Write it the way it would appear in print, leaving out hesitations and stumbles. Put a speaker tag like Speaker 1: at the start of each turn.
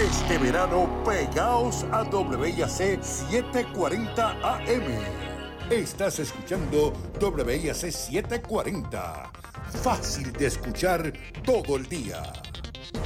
Speaker 1: Este verano, pegaos a WIAC 740 AM. Estás escuchando WIAC 740. Fácil de escuchar todo el día.